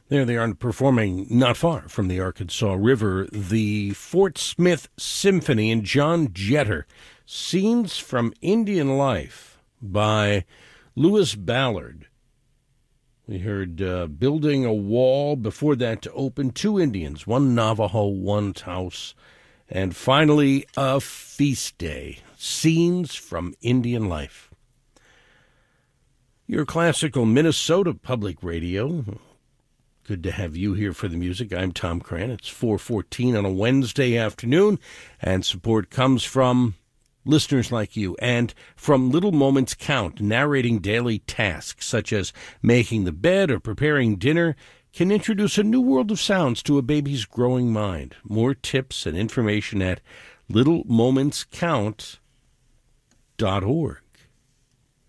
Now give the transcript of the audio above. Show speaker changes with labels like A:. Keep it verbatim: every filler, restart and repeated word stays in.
A: There they are performing not far from the Arkansas River, the Fort Smith Symphony and John Jeter, Scenes from Indian Life by Louis Ballard. We heard uh, Building a Wall, before that to open, Two Indians, One Navajo, One Taos, and finally A Feast Day, Scenes from Indian Life. Your classical Minnesota Public Radio. Good to have you here for the music. I'm Tom Cran. It's four fourteen on a Wednesday afternoon, and support comes from listeners like you and from Little Moments Count. Narrating daily tasks such as making the bed or preparing dinner can introduce a new world of sounds to a baby's growing mind. More tips and information at little moments count dot org.